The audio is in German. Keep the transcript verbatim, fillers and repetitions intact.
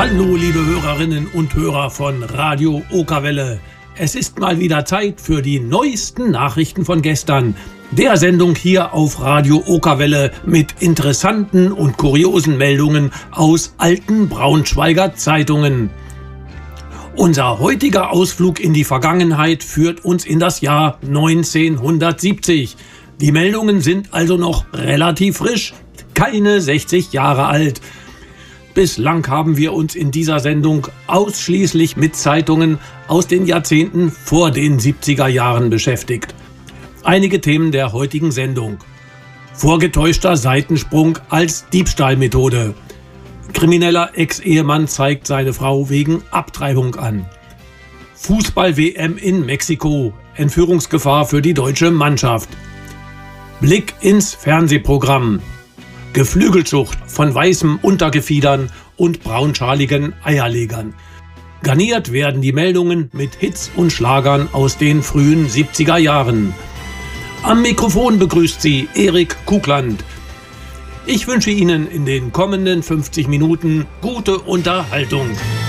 Hallo liebe Hörerinnen und Hörer von Radio Okerwelle. Es ist mal wieder Zeit für die neuesten Nachrichten von gestern. Der Sendung hier auf Radio Okerwelle mit interessanten und kuriosen Meldungen aus alten Braunschweiger Zeitungen. Unser heutiger Ausflug in die Vergangenheit führt uns in das Jahr neunzehnhundertsiebzig. Die Meldungen sind also noch relativ frisch, keine sechzig Jahre alt. Bislang haben wir uns in dieser Sendung ausschließlich mit Zeitungen aus den Jahrzehnten vor den siebziger Jahren beschäftigt. Einige Themen der heutigen Sendung. Vorgetäuschter Seitensprung als Diebstahlmethode. Krimineller Ex-Ehemann zeigt seine Frau wegen Abtreibung an. Fußball-W M in Mexiko. Entführungsgefahr für die deutsche Mannschaft. Blick ins Fernsehprogramm. Geflügelzucht von weißem Untergefiedern und braunschaligen Eierlegern. Garniert werden die Meldungen mit Hits und Schlagern aus den frühen siebziger Jahren. Am Mikrofon begrüßt Sie Erik Kugland. Ich wünsche Ihnen in den kommenden fünfzig Minuten gute Unterhaltung.